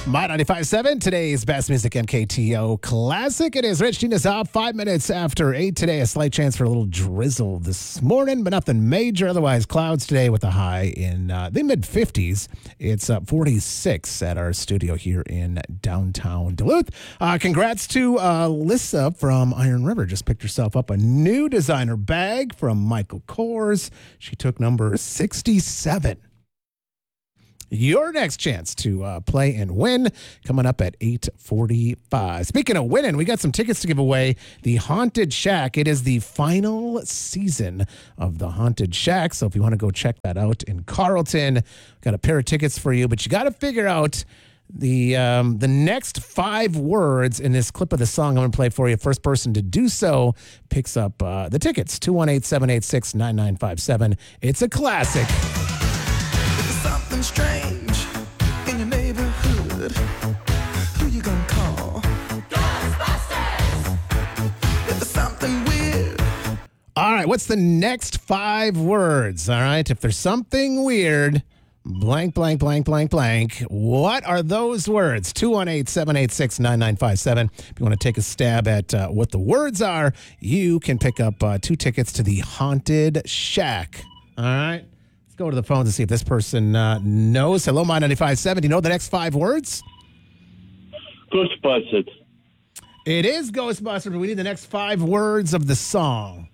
My 95.7, today's best music MKTO classic. It is Rich Gina's up 5 minutes after 8 today. A slight chance for a little drizzle this morning, but nothing major. Otherwise, clouds today with a high in the mid-50s. It's 46 at our studio here in downtown Duluth. Congrats to Lissa from Iron River. Just picked herself up a new designer bag from Michael Kors. She took number 67. Your next chance to play and win coming up at 8:45. Speaking of winning, we got some tickets to give away. The Haunted Shack. It is the final season of the Haunted Shack. So if you want to go check that out in Carlton, got a pair of tickets for you. But you got to figure out the next 5 words in this clip of the song I'm going to play for you. First person to do so picks up the tickets. 218-786-9957. It's a classic. Something strange in your neighborhood. Who you gonna call? Ghostbusters! If there's something weird. All right, what's the next 5 words? All right, if there's something weird, blank, blank, blank, blank, blank. What are those words? 218-786-9957. If you want to take a stab at what the words are, you can pick up 2 tickets to the Haunted Shack. All right. Go to the phone to see if this person knows. Hello, My 95.7. Do you know the next 5 words? Ghostbusters. It is Ghostbusters, but we need the next 5 words of the song.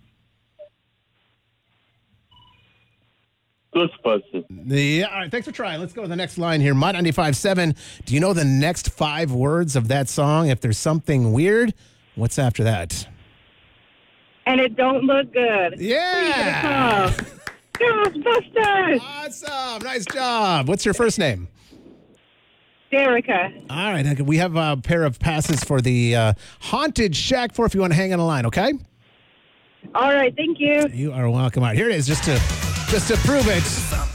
Ghostbusters. Yeah, all right, thanks for trying. Let's go to the next line here. My 95.7. Do you know the next 5 words of that song? If there's something weird, what's after that? And it don't look good. Yeah. Ghostbusters! Awesome. Nice job. What's your first name? Derica. All right. We have a pair of passes for the Haunted Shack if you want to hang on the line, okay? All right, thank you. You are welcome. All right, here it is, just to prove it.